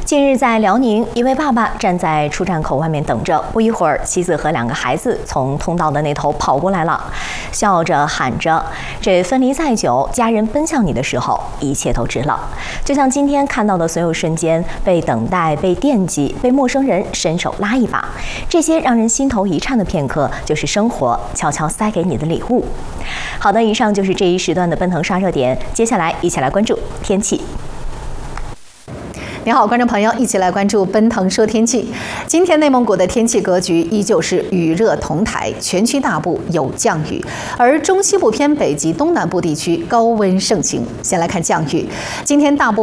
近日，在辽宁，一位爸爸站在出站口外面等着，不一会儿，妻子和2个孩子从通道的那头跑过来了，笑着喊着：“这分离再久，家人奔向你的时候，一切都值了。”就像今天看到的所有瞬间，被等待、被惦记、被陌生人伸手拉一把，这些让人心头一颤的片刻，就是生活悄悄塞给你的礼物。好的，以上就是这一时段的奔腾刷热点，接下来一起来关注天气。 你好，观众朋友，一起来关注奔腾说天气。今天内蒙古的天气格局依旧是雨热同台，全区大部有降雨，而中西部偏北及东南部地区高温盛行。先来看降雨，今天大部